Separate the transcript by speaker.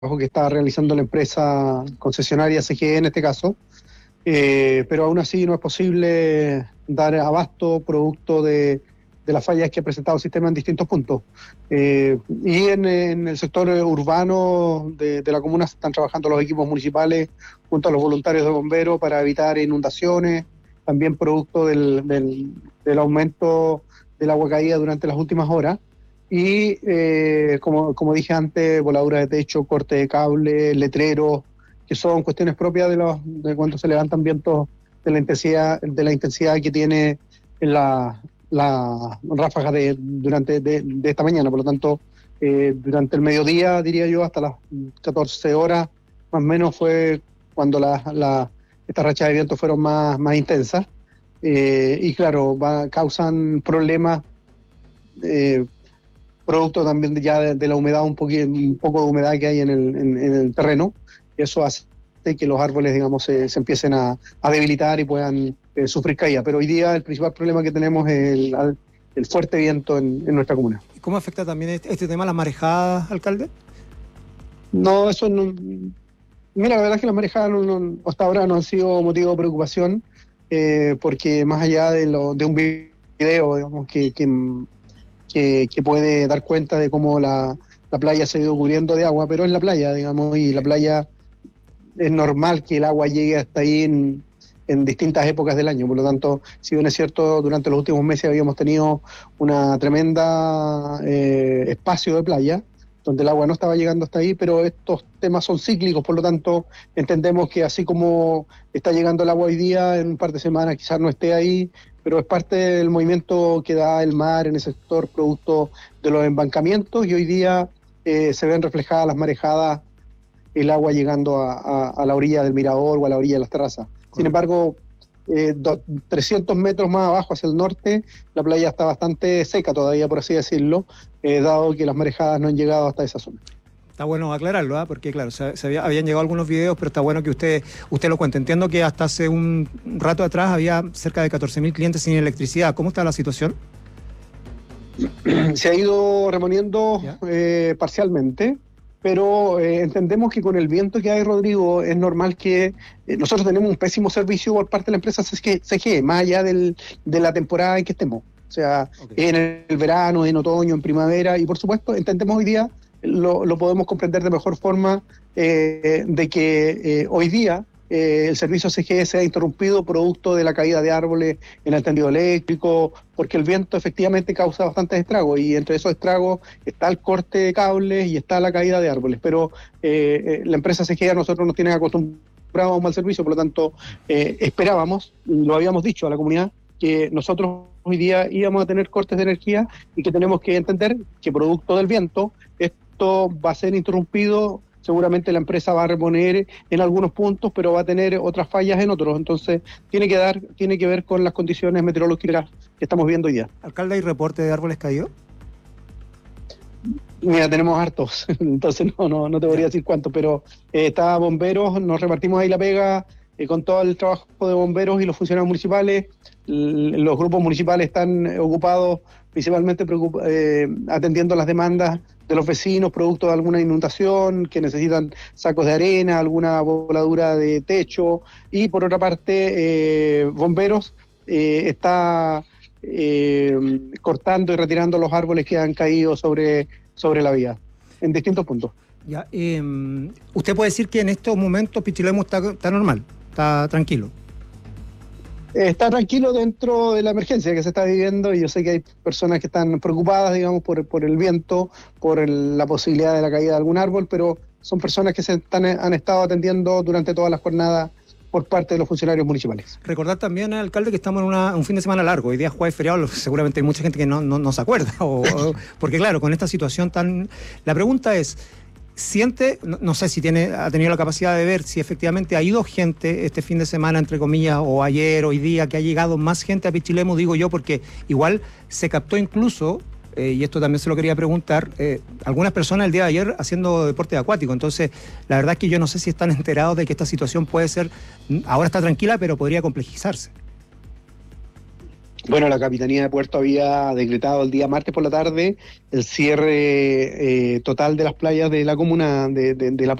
Speaker 1: que está realizando la empresa concesionaria CGE en este caso, pero aún así no es posible dar abasto producto de las fallas que ha presentado el sistema en distintos puntos. Y en el sector urbano de la comuna se están trabajando los equipos municipales junto a los voluntarios de bomberos para evitar inundaciones, también producto del aumento del agua caída durante las últimas horas. Y como dije antes, voladura de techo, corte de cable, letreros, que son cuestiones propias de cuando se levantan vientos de la intensidad que tiene en la ráfaga de esta mañana. Por lo tanto, durante el mediodía, diría yo, hasta las 14 horas, más o menos fue cuando estas rachas de viento fueron más intensas. Y claro, causan problemas producto también de la humedad, un poco de humedad que hay en el terreno. Eso hace que los árboles, digamos, se empiecen a debilitar y puedan sufrir caída. Pero hoy día el principal problema que tenemos es el fuerte viento en nuestra comuna.
Speaker 2: ¿Y cómo afecta también este tema a las marejadas, alcalde?
Speaker 1: No, eso no. Mira, la verdad es que las marejadas hasta ahora no han sido motivo de preocupación, porque más allá de un video, digamos, que puede dar cuenta de cómo la playa se ha ido cubriendo de agua, pero es la playa, digamos, y la playa es normal que el agua llegue hasta ahí en distintas épocas del año. Por lo tanto, si bien es cierto, durante los últimos meses habíamos tenido una tremenda espacio de playa, donde el agua no estaba llegando hasta ahí, pero estos temas son cíclicos, por lo tanto, entendemos que así como está llegando el agua hoy día, en un par de semanas quizás no esté ahí, pero es parte del movimiento que da el mar en ese sector, producto de los embancamientos, y hoy día se ven reflejadas las marejadas, el agua llegando a la orilla del mirador o a la orilla de las terrazas. Sin embargo, 300 metros más abajo hacia el norte, la playa está bastante seca todavía, por así decirlo, dado que las marejadas no han llegado hasta esa zona.
Speaker 2: Está bueno aclararlo, porque claro, habían llegado algunos videos, pero está bueno que usted lo cuente. Entiendo que hasta hace un rato atrás había cerca de 14.000 clientes sin electricidad. ¿Cómo está la situación?
Speaker 1: Se ha ido reponiendo parcialmente, pero entendemos que con el viento que hay, Rodrigo, es normal que nosotros tenemos un pésimo servicio por parte de la empresa CGE, más allá de la temporada en que estemos. O sea, en el verano, en otoño, en primavera, y por supuesto entendemos hoy día, lo podemos comprender de mejor forma, de que hoy día el servicio CGE se ha interrumpido producto de la caída de árboles en el tendido eléctrico, porque el viento efectivamente causa bastantes estragos, y entre esos estragos está el corte de cables y está la caída de árboles. Pero la empresa CGE a nosotros nos tiene acostumbrados a un mal servicio, por lo tanto esperábamos, lo habíamos dicho a la comunidad, que nosotros hoy día íbamos a tener cortes de energía y que tenemos que entender que producto del viento esto va a ser interrumpido. Seguramente la empresa va a reponer en algunos puntos, pero va a tener otras fallas en otros. Entonces tiene que ver con las condiciones meteorológicas que estamos viendo hoy día.
Speaker 2: Alcalde, ¿hay reporte de árboles caídos?
Speaker 1: Mira, tenemos hartos, entonces no te podría decir cuántos, pero está bomberos, nos repartimos ahí la pega con todo el trabajo de bomberos y los funcionarios municipales. Los grupos municipales están ocupados principalmente atendiendo las demandas de los vecinos producto de alguna inundación, que necesitan sacos de arena, alguna voladura de techo, y por otra parte bomberos está cortando y retirando los árboles que han caído sobre la vía en distintos puntos.
Speaker 2: Ya, ¿usted puede decir que en estos momentos Pichilemu está normal, está tranquilo?
Speaker 1: Está tranquilo dentro de la emergencia que se está viviendo, y yo sé que hay personas que están preocupadas, digamos, por el viento, por la posibilidad de la caída de algún árbol, pero son personas que han estado atendiendo durante todas las jornadas por parte de los funcionarios municipales.
Speaker 2: Recordar también, alcalde, que estamos en un fin de semana largo. Hoy día es jueves feriado, seguramente hay mucha gente que no se acuerda, porque claro, con esta situación tan... La pregunta es, ¿siente, no sé si ha tenido la capacidad de ver si efectivamente ha ido gente este fin de semana, entre comillas, o ayer, hoy día, que ha llegado más gente a Pichilemu, digo yo, porque igual se captó incluso, y esto también se lo quería preguntar, algunas personas el día de ayer haciendo deporte acuático? Entonces, la verdad es que yo no sé si están enterados de que esta situación puede ser, ahora está tranquila, pero podría complejizarse.
Speaker 1: Bueno, la Capitanía de Puerto había decretado el día martes por la tarde el cierre total de las playas de la comuna, de la